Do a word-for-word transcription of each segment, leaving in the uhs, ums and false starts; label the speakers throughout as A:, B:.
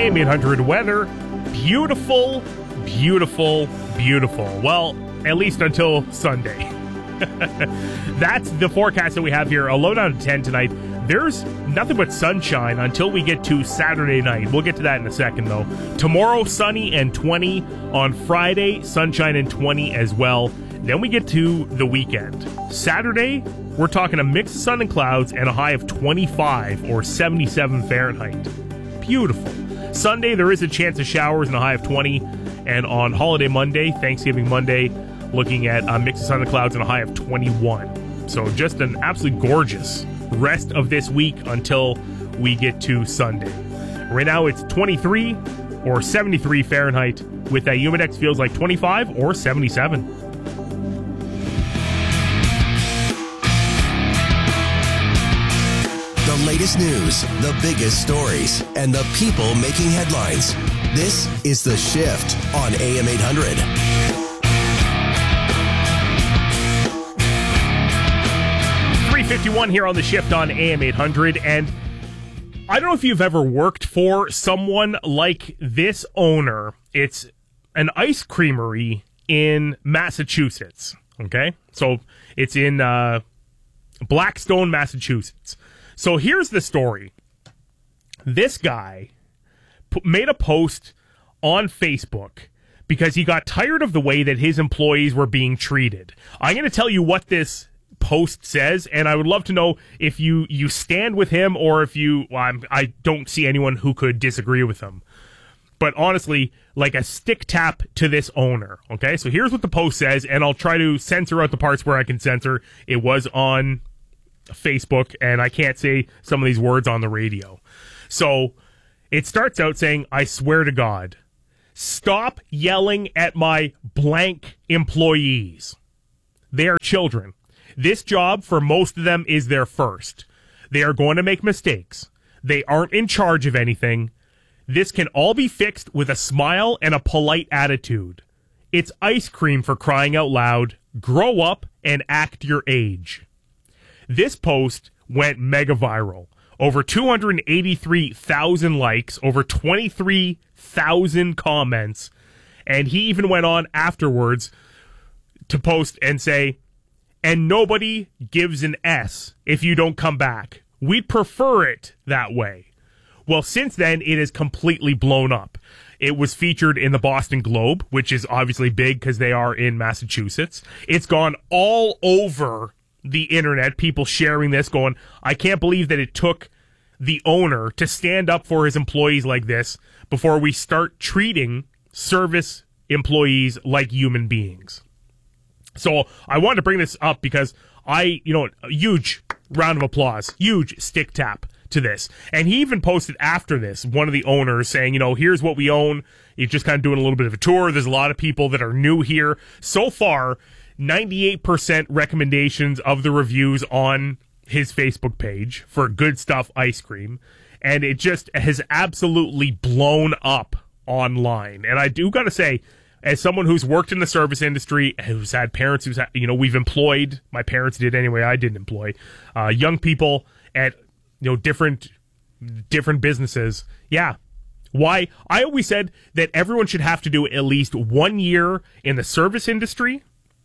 A: A M eight hundred weather. Beautiful, beautiful, beautiful. Well, at least until Sunday. That's the forecast that we have here. A low down to ten tonight. There's nothing but sunshine until we get to Saturday night. We'll get to that in a second, though. Tomorrow, sunny and twenty. On Friday, sunshine and twenty as well. Then we get to the weekend. Saturday, we're talking a mix of sun and clouds and a high of twenty-five or seventy-seven Fahrenheit. Beautiful. Sunday, there is a chance of showers and a high of twenty. And on holiday Monday, Thanksgiving Monday, looking at a mix of sun and clouds and a high of twenty-one. So just an absolutely gorgeous rest of this week until we get to Sunday. Right now, it's twenty-three or seventy-three Fahrenheit. With that Humidex, feels like twenty-five or seventy-seven.
B: The latest news, the biggest stories, and the people making headlines. This is The Shift on A M eight hundred.
A: three fifty-one here on The Shift on A M eight hundred. And I don't know if you've ever worked for someone like this owner. It's an ice creamery in Massachusetts. Okay? So it's in uh, Blackstone, Massachusetts. So here's the story. This guy p- made a post on Facebook because he got tired of the way that his employees were being treated. I'm going to tell you what this post says, and I would love to know if you, you stand with him or if you... Well, I'm, I don't see anyone who could disagree with him. But honestly, like a stick tap to this owner. Okay, so here's what the post says, and I'll try to censor out the parts where I can censor. It was on Facebook, and I can't say some of these words on the radio. So it starts out saying, I swear to God, stop yelling at my blank employees. They are children. This job, for most of them, is their first. They are going to make mistakes. They aren't in charge of anything. This can all be fixed with a smile and a polite attitude. It's ice cream, for crying out loud. Grow up and act your age. This post went mega viral. Over two hundred eighty-three thousand likes, over twenty-three thousand comments, and he even went on afterwards to post and say, and nobody gives an S if you don't come back. We'd prefer it that way. Well, since then, it has completely blown up. It was featured in the Boston Globe, which is obviously big because they are in Massachusetts. It's gone all over the internet, people sharing this, going, I can't believe that it took the owner to stand up for his employees like this before we start treating service employees like human beings. So I wanted to bring this up because I, you know, a huge round of applause, huge stick tap to this. And he even posted after this, one of the owners saying, you know, here's what we own. You're just kind of doing a little bit of a tour. There's a lot of people that are new here. So far, ninety-eight percent recommendations of the reviews on his Facebook page for Good Stuff Ice Cream. And it just has absolutely blown up online. And I do got to say, as someone who's worked in the service industry, who's had parents who's, had, you know, we've employed, my parents did anyway, I didn't employ, uh, young people at, you know, different, different businesses. Yeah. Why? I always said that everyone should have to do at least one year in the service industry.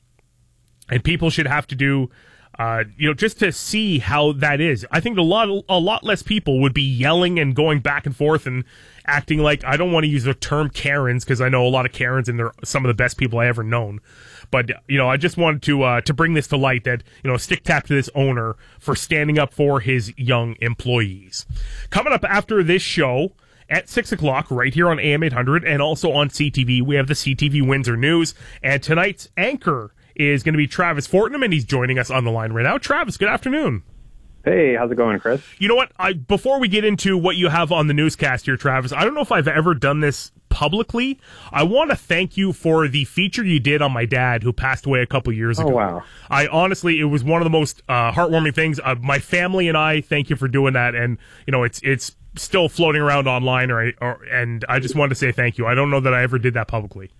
A: And people should have to do, uh, you know, just to see how that is. I think a lot, a lot less people would be yelling and going back and forth and acting like, I don't want to use the term Karens because I know a lot of Karens and they're some of the best people I ever known. But, you know, I just wanted to, uh, to bring this to light that, you know, stick tap to this owner for standing up for his young employees. Coming up after this show at six o'clock right here on A M eight hundred and also on C T V, we have the C T V Windsor News. And tonight's anchor is going to be Travis Fortnum, and he's joining us on the line right now. Travis, good afternoon.
C: Hey, how's it going, Chris?
A: You know what? I before we get into what you have on the newscast here, Travis, I don't know if I've ever done this publicly. I want to thank you for the feature you did on my dad, who passed away a couple years ago.
C: Oh, wow.
A: I honestly, it was one of the most uh, heartwarming things. Uh, my family and I thank you for doing that, and you know, it's it's still floating around online, or, or and I just wanted to say thank you. I don't know that I ever did that publicly.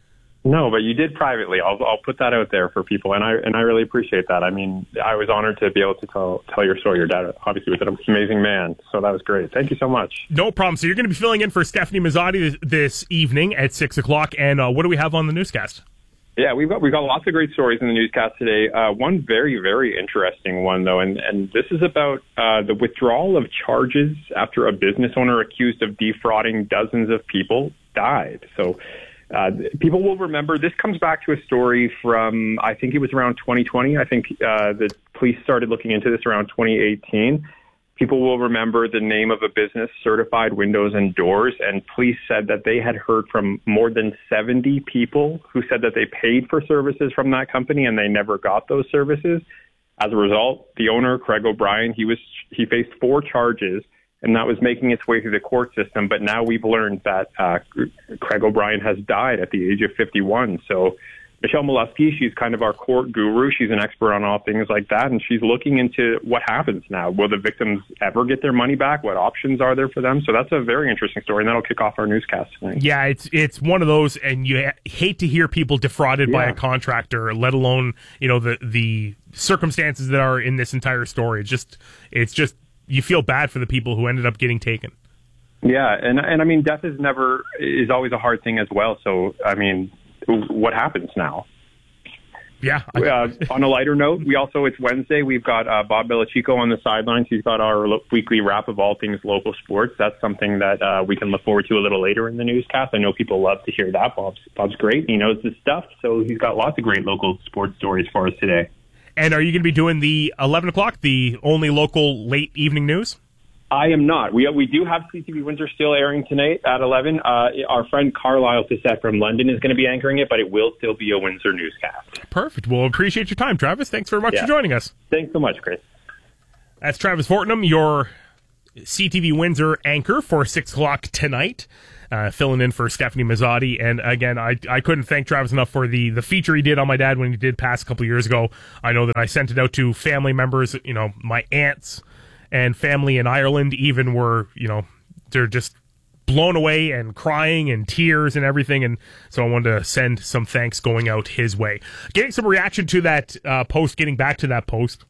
C: No, but you did privately. I'll I'll put that out there for people, and I and I really appreciate that. I mean, I was honored to be able to tell tell your story. Your dad obviously was an amazing man, so that was great. Thank you so much.
A: No problem. So you're going to be filling in for Stephanie Mazzotti this, this evening at six o'clock, and uh, what do we have on the newscast?
C: Yeah, we've got we've got lots of great stories in the newscast today. Uh, one very very interesting one though, and and this is about uh, the withdrawal of charges after a business owner accused of defrauding dozens of people died. So. Uh, people will remember, this comes back to a story from, I think it was around twenty twenty. I think uh, the police started looking into this around twenty eighteen. People will remember the name of a business, Certified Windows and Doors, and police said that they had heard from more than seventy people who said that they paid for services from that company and they never got those services. As a result, the owner, Craig O'Brien, he was he faced four charges, and that was making its way through the court system. But now we've learned that uh, Craig O'Brien has died at the age of fifty-one. So Michelle Molesky, she's kind of our court guru. She's an expert on all things like that, and she's looking into what happens now. Will the victims ever get their money back? What options are there for them? So that's a very interesting story, and that'll kick off our newscast tonight.
A: Yeah, it's it's one of those, and you hate to hear people defrauded yeah. by a contractor, let alone you know the the circumstances that are in this entire story. It's just it's just. You feel bad for the people who ended up getting taken.
C: Yeah, and and I mean, death is never is always a hard thing as well. So I mean, what happens now?
A: Yeah.
C: uh, on a lighter note, we also it's Wednesday. We've got uh, Bob Belichico on the sidelines. He's got our lo- weekly wrap of all things local sports. That's something that uh, we can look forward to a little later in the newscast. I know people love to hear that. Bob's Bob's great. He knows his stuff, so he's got lots of great local sports stories for us today.
A: And are you going to be doing the eleven o'clock, the only local late evening news?
C: I am not. We we do have C T V Windsor still airing tonight at eleven. Uh, our friend Carlisle Tissette from London is going to be anchoring it, but it will still be a Windsor newscast.
A: Perfect. Well, appreciate your time, Travis. Thanks very much yeah. for joining us.
C: Thanks so much, Chris.
A: That's Travis Fortnum, your C T V Windsor anchor for six o'clock tonight. Uh, filling in for Stephanie Mazzotti. And again, I I couldn't thank Travis enough for the, the feature he did on my dad when he did pass a couple years ago. I know that I sent it out to family members, you know, my aunts and family in Ireland even were, you know, they're just blown away and crying and tears and everything. And so I wanted to send some thanks going out his way. Getting some reaction to that uh, post, getting back to that post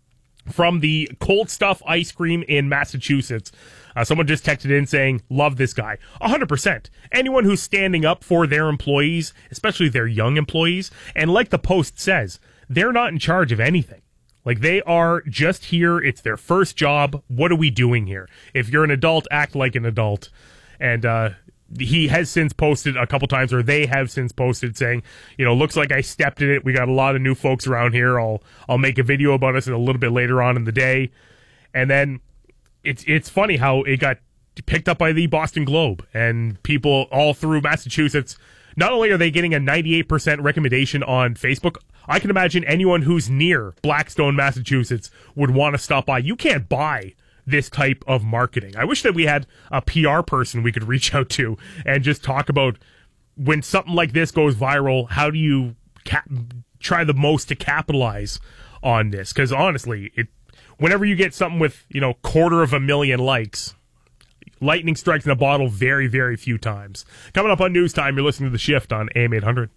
A: from the Cold Stuff Ice Cream in Massachusetts. Uh, someone just texted in saying, love this guy. one hundred percent. Anyone who's standing up for their employees, especially their young employees, and like the post says, they're not in charge of anything. Like, they are just here. It's their first job. What are we doing here? If you're an adult, act like an adult. And uh, he has since posted a couple times, or they have since posted saying, you know, looks like I stepped in it. We got a lot of new folks around here. I'll I'll make a video about us a little bit later on in the day. And then It's it's funny how it got picked up by the Boston Globe, and people all through Massachusetts. Not only are they getting a ninety-eight percent recommendation on Facebook, I can imagine anyone who's near Blackstone, Massachusetts would want to stop by. You can't buy this type of marketing. I wish that we had a P R person we could reach out to and just talk about when something like this goes viral, how do you cap- try the most to capitalize on this? Because honestly, it whenever you get something with, you know, quarter of a million likes, lightning strikes in a bottle very, very few times. Coming up on News Time, you're listening to The Shift on A M eight hundred.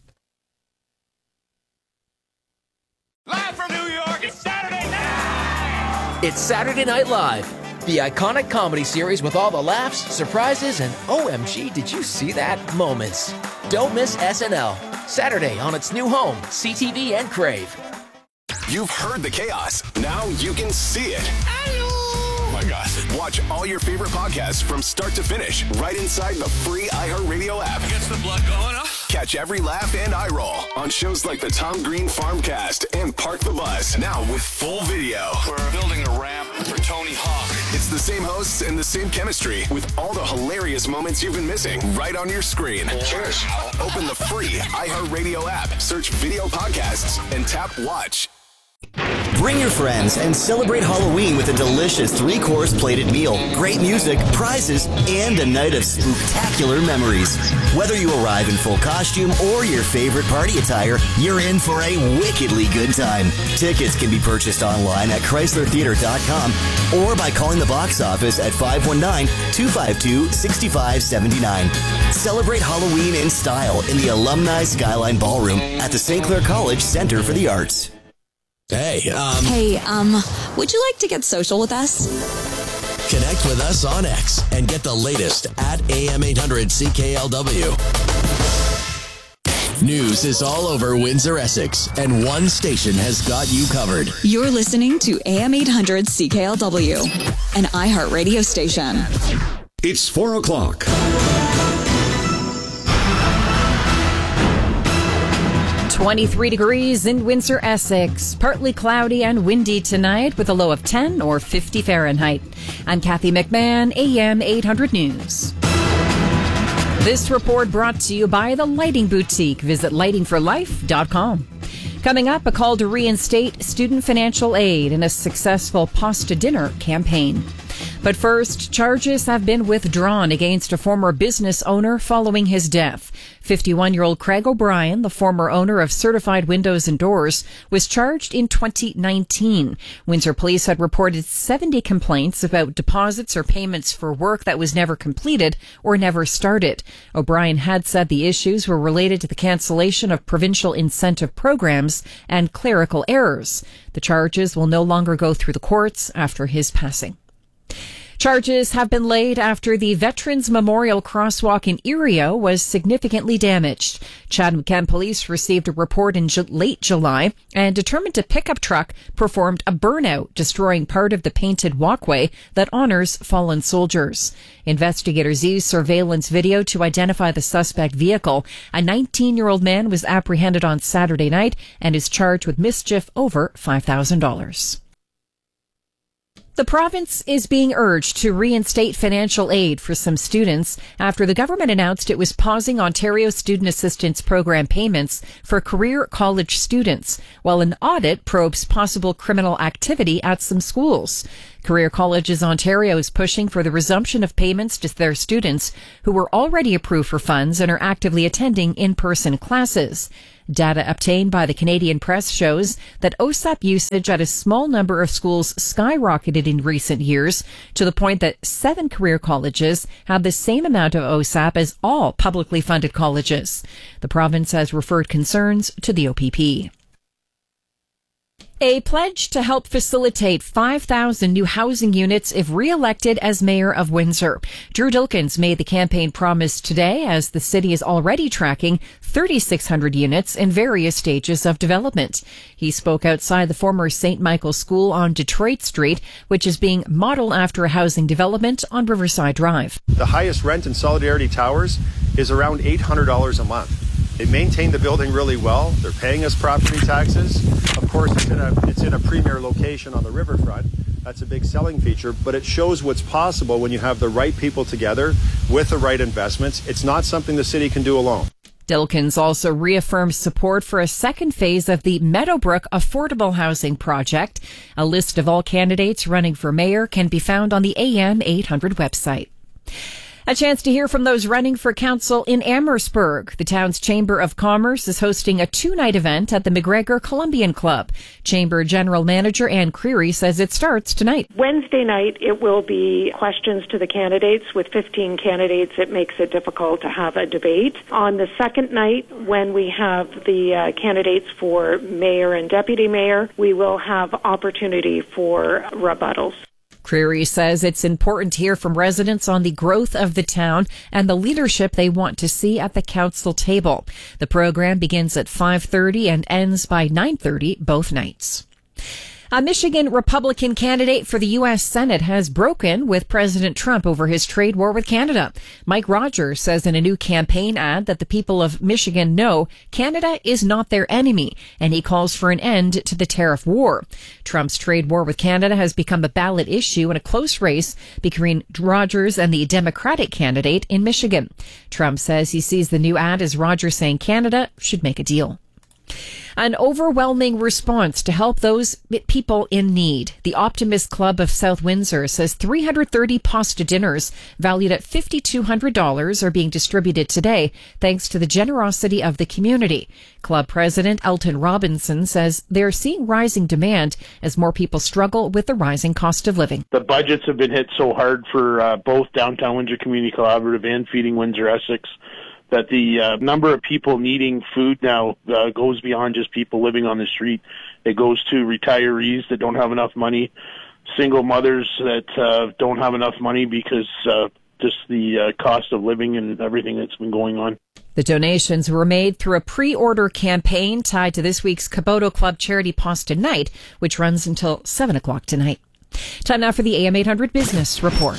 D: Live from New York, it's Saturday night!
E: It's Saturday Night Live, the iconic comedy series with all the laughs, surprises, and O M G, did you see that moments. Don't miss S N L, Saturday on its new home, C T V and Crave.
F: You've heard the chaos. Now you can see it.
D: Oh my gosh.
F: Watch all your favorite podcasts from start to finish right inside the free iHeartRadio app.
D: Gets the blood going, huh?
F: Catch every laugh and eye roll on shows like the Tom Green Farmcast and Park the Bus. Now with full video.
D: We're building a ramp for Tony Hawk.
F: It's the same hosts and the same chemistry with all the hilarious moments you've been missing right on your screen.
D: Cheers.
F: Open the free iHeartRadio app, search video podcasts, and tap watch.
G: Bring your friends and celebrate Halloween with a delicious three-course plated meal, great music, prizes, and a night of spooktacular memories. Whether you arrive in full costume or your favorite party attire, you're in for a wickedly good time. Tickets can be purchased online at chrysler theater dot com or by calling the box office at five one nine, two five two, six five seven nine. Celebrate Halloween in style in the Alumni Skyline Ballroom at the Saint Clair College Center for the Arts.
B: Hey, um...
H: Hey, um, would you like to get social with us?
B: Connect with us on X and get the latest at A M eight hundred C K L W. News is all over Windsor, Essex, and one station has got you covered.
H: You're listening to A M eight hundred C K L W, an iHeartRadio station.
I: It's four o'clock.
J: twenty-three degrees in Windsor, Essex. Partly cloudy and windy tonight with a low of ten or fifty Fahrenheit. I'm Kathy McMahon, A M eight hundred News. This report brought to you by the Lighting Boutique. Visit lighting for life dot com. Coming up, a call to reinstate student financial aid in a successful pasta dinner campaign. But first, charges have been withdrawn against a former business owner following his death. fifty-one-year-old Craig O'Brien, the former owner of Certified Windows and Doors, was charged in twenty nineteen. Windsor police had reported seventy complaints about deposits or payments for work that was never completed or never started. O'Brien had said the issues were related to the cancellation of provincial incentive programs and clerical errors. The charges will no longer go through the courts after his passing. Charges have been laid after the Veterans Memorial Crosswalk in Ereo was significantly damaged. Chatham police received a report in ju- late July and determined a pickup truck performed a burnout, destroying part of the painted walkway that honors fallen soldiers. Investigators used surveillance video to identify the suspect vehicle. A nineteen-year-old man was apprehended on Saturday night and is charged with mischief over five thousand dollars. The province is being urged to reinstate financial aid for some students after the government announced it was pausing Ontario Student Assistance Program payments for career college students, while an audit probes possible criminal activity at some schools. Career Colleges Ontario is pushing for the resumption of payments to their students who were already approved for funds and are actively attending in-person classes. Data obtained by the Canadian Press shows that O S A P usage at a small number of schools skyrocketed in recent years to the point that seven career colleges have the same amount of O S A P as all publicly funded colleges. The province has referred concerns to the O P P. A pledge to help facilitate five thousand new housing units if re-elected as mayor of Windsor. Drew Dilkens made the campaign promise today as the city is already tracking thirty-six hundred units in various stages of development. He spoke outside the former Saint Michael's School on Detroit Street, which is being modeled after a housing development on Riverside Drive.
K: The highest rent in Solidarity Towers is around eight hundred dollars a month. They maintain the building really well. They're paying us property taxes. Of course, it's in a it's in a premier location on the riverfront. That's a big selling feature, but it shows what's possible when you have the right people together with the right investments. It's not something the city can do alone.
J: Dilkens also reaffirmed support for a second phase of the Meadowbrook Affordable Housing Project. A list of all candidates running for mayor can be found on the A M eight hundred website. A chance to hear from those running for council in Amherstburg. The town's Chamber of Commerce is hosting a two-night event at the McGregor Columbian Club. Chamber General Manager Ann Creary says it starts tonight.
L: Wednesday night, it will be questions to the candidates. With fifteen candidates, it makes it difficult to have a debate. On the second night, when we have the uh, candidates for mayor and deputy mayor, we will have opportunity for rebuttals.
J: Creary says it's important to hear from residents on the growth of the town and the leadership they want to see at the council table. The program begins at five thirty and ends by nine thirty both nights. A Michigan Republican candidate for the U S Senate has broken with President Trump over his trade war with Canada. Mike Rogers says in a new campaign ad that the people of Michigan know Canada is not their enemy, and he calls for an end to the tariff war. Trump's trade war with Canada has become a ballot issue in a close race between Rogers and the Democratic candidate in Michigan. Trump says he sees the new ad as Rogers saying Canada should make a deal. An overwhelming response to help those people in need. The Optimist Club of South Windsor says three hundred thirty pasta dinners valued at five thousand two hundred dollars are being distributed today thanks to the generosity of the community. Club President Elton Robinson says they're seeing rising demand as more people struggle with the rising cost of living.
M: The budgets have been hit so hard for uh, both Downtown Windsor Community Collaborative and Feeding Windsor Essex that the uh, number of people needing food now uh, goes beyond just people living on the street. It goes to retirees that don't have enough money, single mothers that uh, don't have enough money because uh, just the uh, cost of living and everything that's been going on.
J: The donations were made through a pre-order campaign tied to this week's Caboto Club Charity Pasta Night, which runs until seven o'clock tonight. Time now for the A M eight hundred Business Report.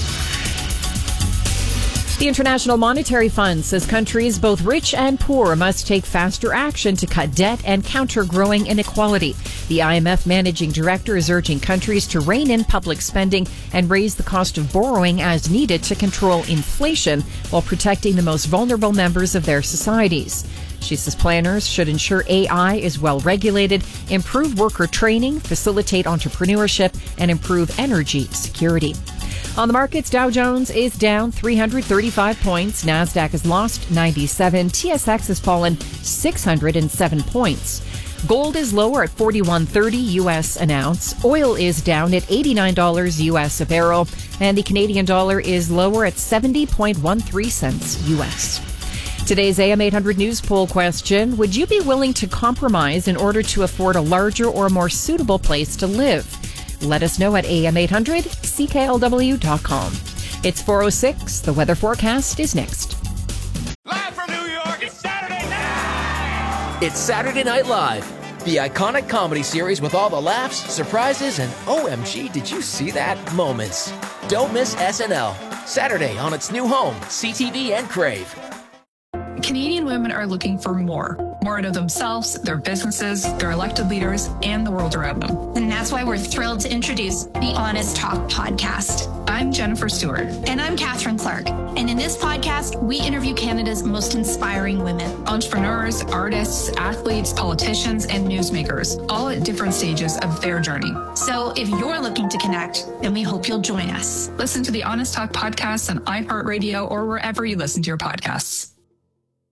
J: The International Monetary Fund says countries both rich and poor must take faster action to cut debt and counter growing inequality. The I M F managing director is urging countries to rein in public spending and raise the cost of borrowing as needed to control inflation while protecting the most vulnerable members of their societies. She says planners should ensure A I is well regulated, improve worker training, facilitate entrepreneurship, and improve energy security. On the markets, Dow Jones is down three hundred thirty-five points. NASDAQ has lost ninety-seven. T S X has fallen six hundred seven points. Gold is lower at forty-one thirty U S an ounce. Oil is down at eighty-nine dollars U S a barrel. And the Canadian dollar is lower at seventy point one three cents U S. Today's A M eight hundred News Poll question: would you be willing to compromise in order to afford a larger or more suitable place to live? Let us know at A M eight hundred C K L W dot com. It's four oh six. The weather forecast is next.
D: Live from New York, it's Saturday night!
E: It's Saturday Night Live, the iconic comedy series with all the laughs, surprises, and O M G, did you see that moments. Don't miss S N L, Saturday on its new home, C T V and Crave.
N: Canadian women are looking for more. More out of themselves, their businesses, their elected leaders, and the world around them.
O: And that's why we're thrilled to introduce the Honest Talk podcast.
N: I'm Jennifer Stewart.
O: And I'm Catherine Clark. And in this podcast, we interview Canada's most inspiring women.
N: Entrepreneurs, artists, athletes, politicians, and newsmakers, all at different stages of their journey.
O: So if you're looking to connect, then we hope you'll join us.
N: Listen to the Honest Talk podcast on iHeartRadio or wherever you listen to your podcasts.